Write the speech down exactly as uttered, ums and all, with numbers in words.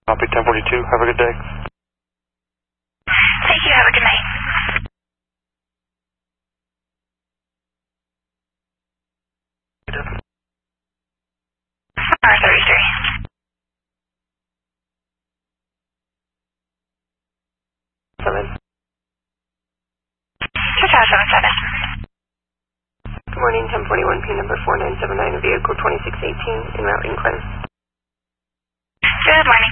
Copy ten forty-two. Have a good day. Thank you. Have a good night. R thirty-three. Seven. Total seven seven. Good morning, ten forty-one P number four nine seven nine, vehicle twenty-six eighteen, en route incline. Good morning.